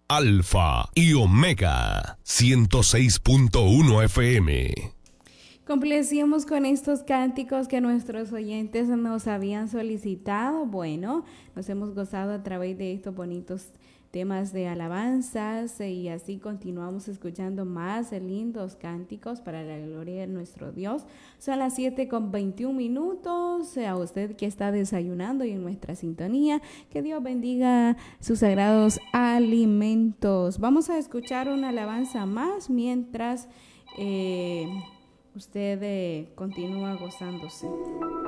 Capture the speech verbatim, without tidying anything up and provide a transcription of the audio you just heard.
Alfa y Omega ciento seis punto uno F M. Complacíamos con estos cánticos que nuestros oyentes nos habían solicitado. Bueno, nos hemos gozado a través de estos bonitos temas de alabanzas y así continuamos escuchando más lindos cánticos para la gloria de nuestro Dios. Son las siete con veintiún minutos. A usted que está desayunando y en nuestra sintonía, que Dios bendiga sus sagrados alimentos. Vamos a escuchar una alabanza más mientras eh, usted eh, continúa gozándose.